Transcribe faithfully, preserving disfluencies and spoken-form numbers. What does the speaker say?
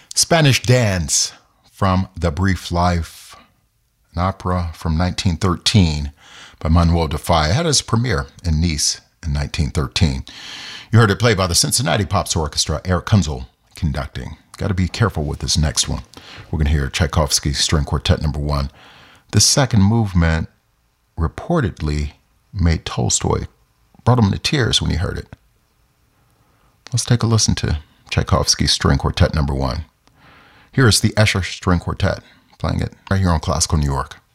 Spanish Dance from The Brief Life, an opera from nineteen thirteen by Manuel de Falla. It had its premiere in Nice in nineteen thirteen. You heard it played by the Cincinnati Pops Orchestra, Eric Kunzel conducting. Got to be careful with this next one. We're going to hear Tchaikovsky String Quartet number one. The second movement reportedly made Tolstoy, brought him to tears when he heard it. Let's take a listen to Tchaikovsky String Quartet number one. Here is the Escher String Quartet, playing it right here on Classical New York.